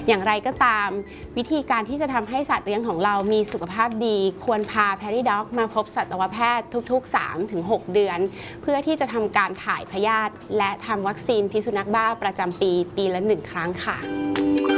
อย่างไรก็ตามวิธีการที่จะทำให้สัตว์เลี้ยงของเรามีสุขภาพดีควรพา Perry Dog มาพบสัตวแพทย์ทุกๆ 3-6 เดือนเพื่อที่จะทำการถ่ายพยาธิและทำวัคซีนพิษสุนัขบ้าประจำปีละ1 ครั้งค่ะ